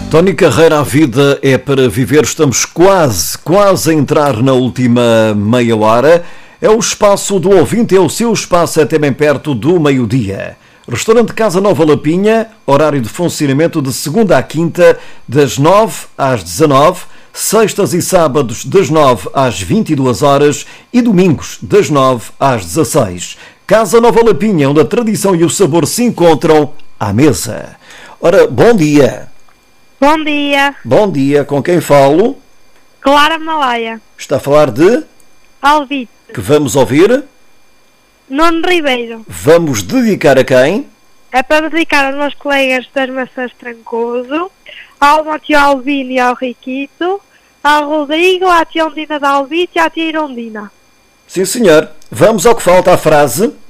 Tony Carreira, a vida é para viver. Estamos quase a entrar na última meia hora. É o espaço do ouvinte, é o seu espaço até bem perto do meio-dia. Restaurante Casa Nova Lapinha, horário de funcionamento de segunda à quinta, das 9 às 19, sextas e sábados das 9 às 22 horas e domingos das 9 às 16. Casa Nova Lapinha, onde a tradição e o sabor se encontram à mesa. Ora, bom dia. Bom dia. Bom dia, com quem falo? Clara Malaya. Está a falar de? Alvite. Que vamos ouvir? Nuno Ribeiro. Vamos dedicar a quem? É para dedicar aos meus colegas das Maçãs Trancoso, ao Mateo Albino e ao Riquito, ao Rodrigo, à tia Ondina da Alvite e à tia Irondina. Sim, senhor. Vamos ao que falta, a frase.